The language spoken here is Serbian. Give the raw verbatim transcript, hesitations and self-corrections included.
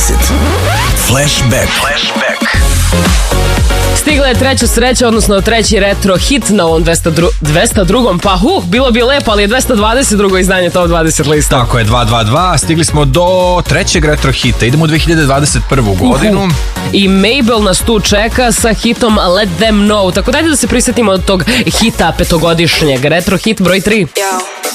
dvadeset. Flashback. Flashback. Stigla je treća sreća, odnosno treći retro hit na ovom dvesta drugom. Pa huh, bilo bi lepo, ali je dvesta dvadeset drugo izdanje Top dvadeset lista. Tako je, dva dva dva. Stigli smo do trećeg retro hita. Idemo u dve hiljade dvadeset prvu godinu. Uhu. I Mabel nas tu čeka sa hitom Let Them Know. Tako dajte da se prisjetimo od tog hita petogodišnjeg. Retro hit broj tri. Yo.